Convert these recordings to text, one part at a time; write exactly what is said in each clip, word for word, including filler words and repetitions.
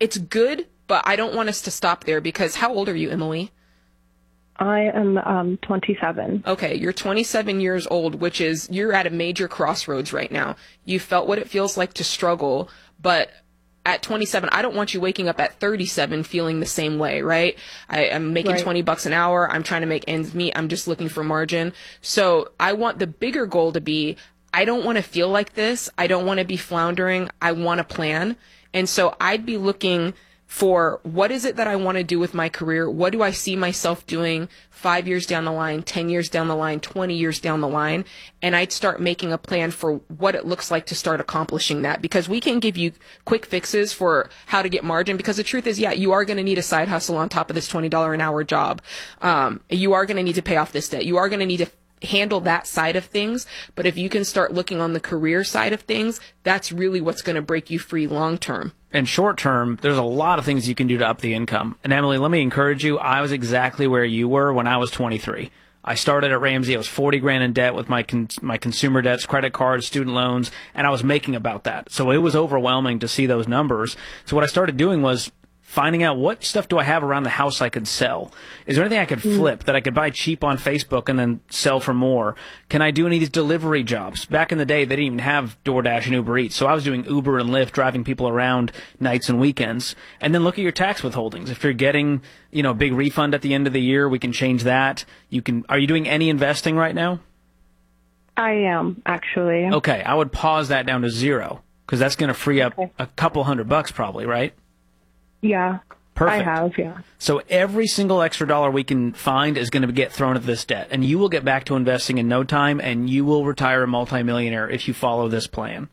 it's good, but I don't want us to stop there because how old are you, Emily? I am um, twenty-seven. Okay, you're twenty-seven years old, which is, you're at a major crossroads right now. You felt what it feels like to struggle, but at twenty-seven, I don't want you waking up at thirty-seven feeling the same way, right? I, I'm making Right. twenty bucks an hour. I'm trying to make ends meet. I'm just looking for margin. So I want the bigger goal to be, I don't want to feel like this. I don't want to be floundering. I want a plan. And so I'd be looking for what is it that I want to do with my career? What do I see myself doing five years down the line, ten years down the line, twenty years down the line? And I'd start making a plan for what it looks like to start accomplishing that, because we can give you quick fixes for how to get margin, because the truth is, yeah, you are going to need a side hustle on top of this twenty dollars an hour job. Um, you are going to need to pay off this debt. You are going to need to handle that side of things. But if you can start looking on the career side of things, that's really what's going to break you free long term. And short term, there's a lot of things you can do to up the income. And Emily, let me encourage you. I was exactly where you were when I was twenty-three. I started at Ramsey. I was forty grand in debt with my con- my consumer debts, credit cards, student loans, and I was making about that. So it was overwhelming to see those numbers. So what I started doing was finding out, what stuff do I have around the house I could sell? Is there anything I could flip that I could buy cheap on Facebook and then sell for more? Can I do any of these delivery jobs? Back in the day, they didn't even have DoorDash and Uber Eats. So I was doing Uber and Lyft, driving people around nights and weekends. And then look at your tax withholdings. If you're getting, you know, a big refund at the end of the year, we can change that. You can, are you doing any investing right now? I am, actually. Okay. I would pause that down to zero, because that's going to free up Okay. a couple hundred bucks probably, right? Yeah. Perfect. I have, yeah. So every single extra dollar we can find is going to get thrown at this debt, and you will get back to investing in no time, and you will retire a multimillionaire if you follow this plan.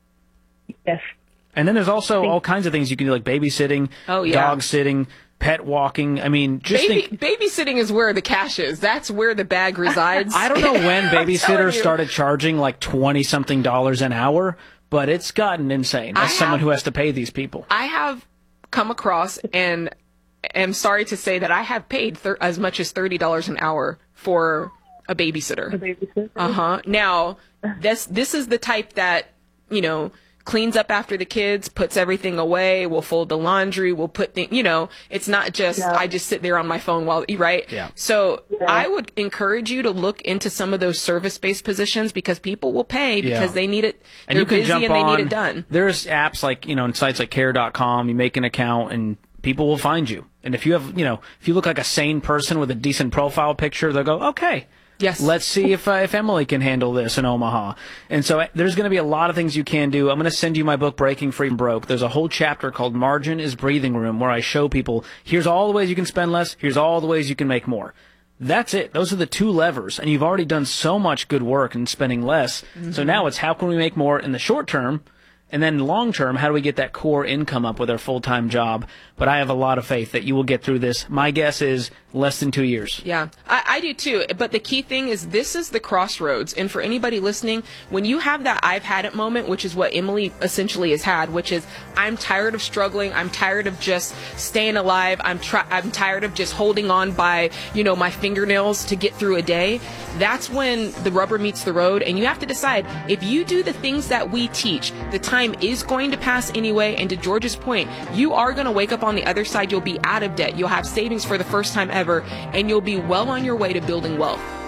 Yes. And then there's also all kinds of things you can do, like babysitting, Oh, yeah. dog sitting, pet walking. I mean, just Baby, think. babysitting is where the cash is. That's where the bag resides. I don't know when telling babysitters you. started charging like twenty something dollars an hour, but it's gotten insane I as someone have- who has to pay these people. I have come across, and am sorry to say that I have paid thir- as much as thirty dollars an hour for a babysitter. The babysitter. Uh-huh. Now, this this is the type that, you know, cleans up after the kids, puts everything away, will fold the laundry, will put things, you know, it's not just, Yeah. I just sit there on my phone while, right? Yeah. So Yeah. I would encourage you to look into some of those service-based positions, because people will pay because Yeah. they need it. And They're you can busy jump and they on. need it done. There's apps like, you know, and sites like care dot com. You make an account and people will find you. And if you have, you know, if you look like a sane person with a decent profile picture, they'll go, okay. Yes. Let's see if uh, if Emily can handle this in Omaha. And so uh, there's going to be a lot of things you can do. I'm going to send you my book, Breaking Free from Broke. There's a whole chapter called Margin is Breathing Room, where I show people, here's all the ways you can spend less, here's all the ways you can make more. That's it. Those are the two levers. And you've already done so much good work in spending less. Mm-hmm. So now it's, how can we make more in the short term? And then long term, how do we get that core income up with our full-time job? But I have a lot of faith that you will get through this. My guess is less than two years. Yeah, I, I do too. But the key thing is, this is the crossroads. And for anybody listening, when you have that I've had it moment, which is what Emily essentially has had, which is, I'm tired of struggling. I'm tired of just staying alive. I'm try- I'm tired of just holding on by, you know, my fingernails to get through a day. That's when the rubber meets the road. And you have to decide, if you do the things that we teach, the time is going to pass anyway. And to George's point, you are going to wake up on the other side. You'll be out of debt. You'll have savings for the first time ever, and you'll be well on your way to building wealth.